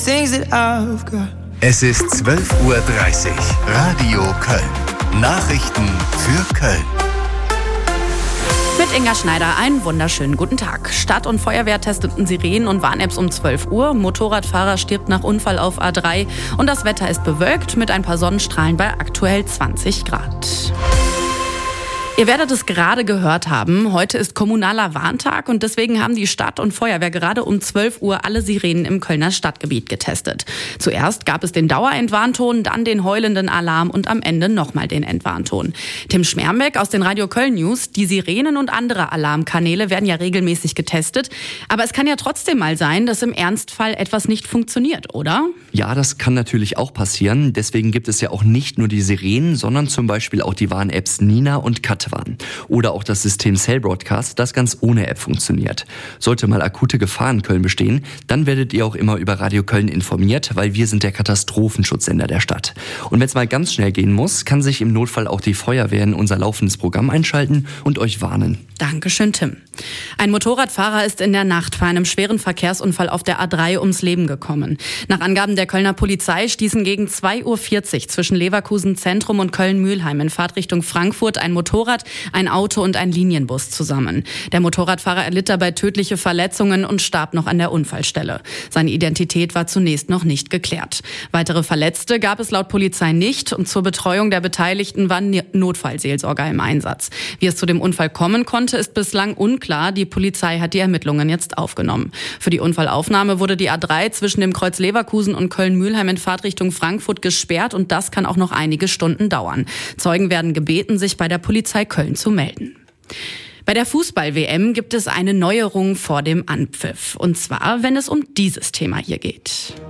things that I've got. Es ist 12:30 Uhr. Radio Köln. Nachrichten für Köln. Mit Inga Schneider einen wunderschönen guten Tag. Stadt und Feuerwehr testeten Sirenen und Warn-Apps um 12 Uhr. Motorradfahrer stirbt nach Unfall auf A3. Und das Wetter ist bewölkt mit ein paar Sonnenstrahlen bei aktuell 20 Grad. Ihr werdet es gerade gehört haben, heute ist kommunaler Warntag und deswegen haben die Stadt und Feuerwehr gerade um 12 Uhr alle Sirenen im Kölner Stadtgebiet getestet. Zuerst gab es den Dauerentwarnton, dann den heulenden Alarm und am Ende nochmal den Entwarnton. Tim Schmermbeck aus den Radio Köln News, die Sirenen und andere Alarmkanäle werden ja regelmäßig getestet, aber es kann ja trotzdem mal sein, dass im Ernstfall etwas nicht funktioniert, oder? Ja, das kann natürlich auch passieren, deswegen gibt es ja auch nicht nur die Sirenen, sondern zum Beispiel auch die Warn-Apps Nina und Katwan. Oder auch das System Cell Broadcast, das ganz ohne App funktioniert. Sollte mal akute Gefahr in Köln bestehen, dann werdet ihr auch immer über Radio Köln informiert, weil wir sind der Katastrophenschutzsender der Stadt. Und wenn es mal ganz schnell gehen muss, kann sich im Notfall auch die Feuerwehr in unser laufendes Programm einschalten und euch warnen. Dankeschön, Tim. Ein Motorradfahrer ist in der Nacht bei einem schweren Verkehrsunfall auf der A3 ums Leben gekommen. Nach Angaben der Kölner Polizei stießen gegen 2:40 Uhr zwischen Leverkusen Zentrum und Köln-Mühlheim in Fahrtrichtung Frankfurt ein Motorrad, ein Auto und ein Linienbus zusammen. Der Motorradfahrer erlitt dabei tödliche Verletzungen und starb noch an der Unfallstelle. Seine Identität war zunächst noch nicht geklärt. Weitere Verletzte gab es laut Polizei nicht und zur Betreuung der Beteiligten waren Notfallseelsorger im Einsatz. Wie es zu dem Unfall kommen konnte, ist bislang unklar. Die Polizei hat die Ermittlungen jetzt aufgenommen. Für die Unfallaufnahme wurde die A3 zwischen dem Kreuz Leverkusen und Köln-Mühlheim in Fahrtrichtung Frankfurt gesperrt und das kann auch noch einige Stunden dauern. Zeugen werden gebeten, sich bei der Polizei Köln zu melden. Bei der Fußball-WM gibt es eine Neuerung vor dem Anpfiff. Und zwar, wenn es um dieses Thema hier geht.